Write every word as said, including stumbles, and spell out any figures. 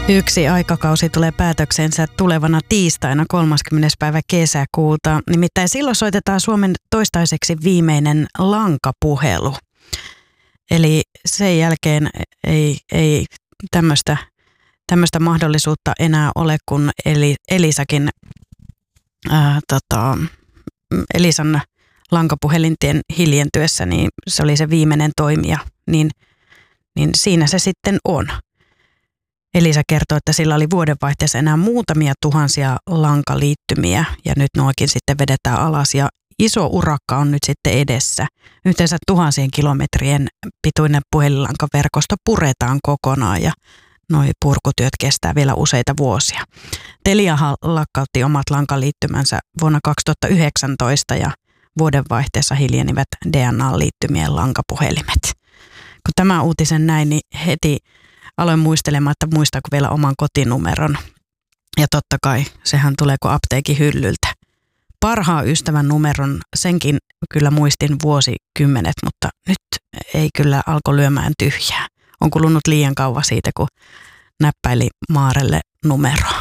Yksi aikakausi tulee päätöksensä tulevana tiistaina kolmaskymmenes päivä kesäkuuta. Nimittäin silloin soitetaan Suomen toistaiseksi viimeinen lankapuhelu. Eli sen jälkeen ei, ei tämmöistä, tämmöistä mahdollisuutta enää ole, kun Eli, Elisakin, ää, tota, Elisan lankapuhelintien hiljentyessä, niin se oli se viimeinen toimija, niin, niin siinä se sitten on. Elisa kertoi, että sillä oli vuodenvaihteessa enää muutamia tuhansia lankaliittymiä ja nyt nuokin sitten vedetään alas ja iso urakka on nyt sitten edessä. Yhteensä tuhansien kilometrien pituinen puhelinlankaverkosto puretaan kokonaan ja noi purkutyöt kestää vielä useita vuosia. Teliahan lakkautti omat lankaliittymänsä vuonna kaksituhattayhdeksäntoista ja vuodenvaihteessa hiljenivät D N A-liittymien lankapuhelimet. Kun tämä uutisen näin, niin heti aloin muistelemaan, että muistaako vielä oman kotinumeron. Ja totta kai, sehän tulee kuin apteekin hyllyltä. Parhaan ystävän numeron, senkin kyllä muistin vuosikymmenet, mutta nyt ei kyllä alko lyömään tyhjää. On kulunut liian kauan siitä, kun näppäili Maarelle numeroa.